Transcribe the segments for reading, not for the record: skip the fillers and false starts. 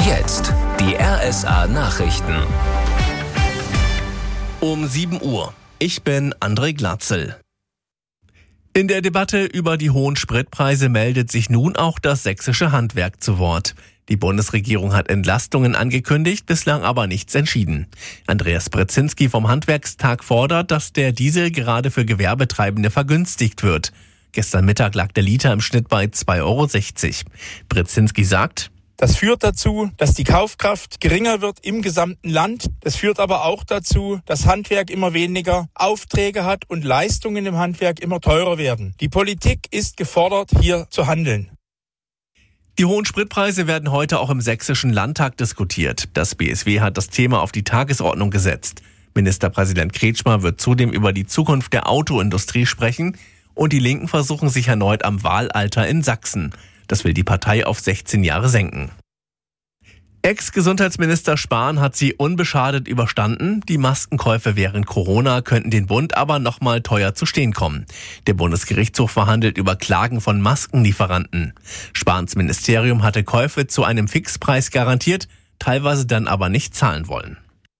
Jetzt die RSA Nachrichten. Um 7 Uhr. Ich bin André Glatzel. In der Debatte über die hohen Spritpreise meldet sich nun auch das sächsische Handwerk zu Wort. Die Bundesregierung hat Entlastungen angekündigt, bislang aber nichts entschieden. Andreas Brezinski vom Handwerkstag fordert, dass der Diesel gerade für Gewerbetreibende vergünstigt wird. Gestern Mittag lag der Liter im Schnitt bei 2,60 €. Brezinski sagt: Das führt dazu, dass die Kaufkraft geringer wird im gesamten Land. Das führt aber auch dazu, dass Handwerk immer weniger Aufträge hat und Leistungen im Handwerk immer teurer werden. Die Politik ist gefordert, hier zu handeln. Die hohen Spritpreise werden heute auch im Sächsischen Landtag diskutiert. Das BSW hat das Thema auf die Tagesordnung gesetzt. Ministerpräsident Kretschmer wird zudem über die Zukunft der Autoindustrie sprechen und die Linken versuchen sich erneut am Wahlalter in Sachsen. Das will die Partei auf 16 Jahre senken. Ex-Gesundheitsminister Spahn hat sie unbeschadet überstanden. Die Maskenkäufe während Corona könnten den Bund aber nochmal teuer zu stehen kommen. Der Bundesgerichtshof verhandelt über Klagen von Maskenlieferanten. Spahns Ministerium hatte Käufe zu einem Fixpreis garantiert, teilweise dann aber nicht zahlen wollen.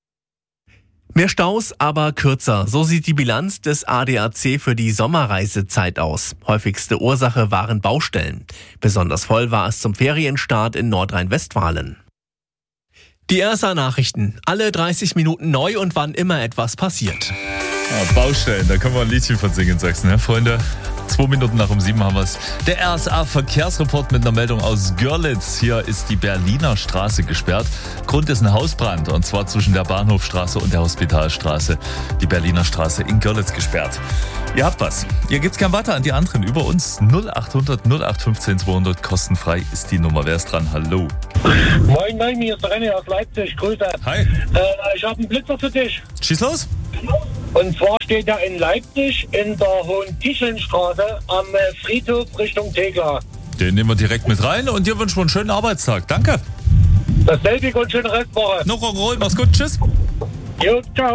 Mehr Staus, aber kürzer. So sieht die Bilanz des ADAC für die Sommerreisezeit aus. Häufigste Ursache waren Baustellen. Besonders voll war es zum Ferienstart in Nordrhein-Westfalen. Die RSA-Nachrichten. Alle 30 Minuten neu und wann immer etwas passiert. Ja, Baustellen, da können wir ein Liedchen von singen in Sachsen, ne, Freunde? 2 Minuten nach um 7 haben wir es. Der RSA-Verkehrsreport mit einer Meldung aus Görlitz. Hier ist die Berliner Straße gesperrt. Grund ist ein Hausbrand, und zwar zwischen der Bahnhofstraße und der Hospitalstraße. Die Berliner Straße in Görlitz gesperrt. Ihr habt was. Ihr gebt's gern weiter an die anderen über uns. 0800 0815 200 kostenfrei ist die Nummer. Wer ist dran? Hallo. Moin, hier ist der René aus Leipzig. Grüße. Hi. Ich habe einen Blitzer für dich. Schieß los. Und zwar steht er in Leipzig in der Hohen-Ticheln-Straße am Friedhof Richtung Tegla. Den nehmen wir direkt mit rein und dir wünschen wir einen schönen Arbeitstag. Danke. Dasselbe und schöne Restwoche. Noch Rock'n'Roll, mach's gut, tschüss. Jo, ciao.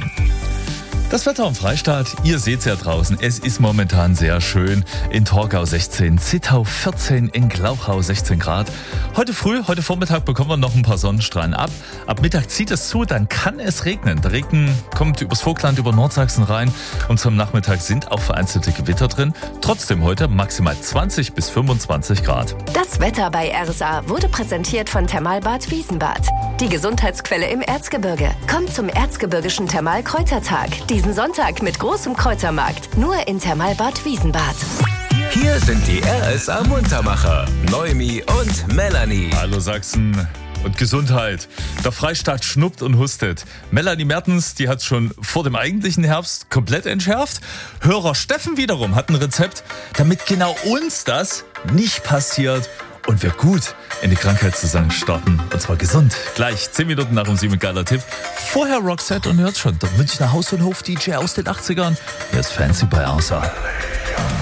Das Wetter im Freistaat, ihr seht's ja draußen, es ist momentan sehr schön. In Torgau 16, Zittau 14, in Glauchau 16 Grad. Heute Vormittag bekommen wir noch ein paar Sonnenstrahlen ab. Ab Mittag zieht es zu, dann kann es regnen. Der Regen kommt übers Vogtland, über Nordsachsen rein und zum Nachmittag sind auch vereinzelte Gewitter drin. Trotzdem heute maximal 20 bis 25 Grad. Das Wetter bei RSA wurde präsentiert von Thermalbad Wiesenbad. Die Gesundheitsquelle im Erzgebirge. Kommt zum Erzgebirgischen Thermalkräutertag. Diesen Sonntag mit großem Kräutermarkt. Nur in Thermalbad Wiesenbad. Hier sind die RSA-Muntermacher, Noemi und Melanie. Hallo Sachsen und Gesundheit. Der Freistaat schnuppt und hustet. Melanie Mertens, die hat schon vor dem eigentlichen Herbst komplett entschärft. Hörer Steffen wiederum hat ein Rezept, damit genau uns das nicht passiert und wir gut in die Krankheitssaison starten. Und zwar gesund. Gleich 10 Minuten nach um 7, geiler Tipp. Vorher Roxette und hört schon, der Münchner Haus- und Hof-DJ aus den 80ern. Hier ist Fancy bei RSA.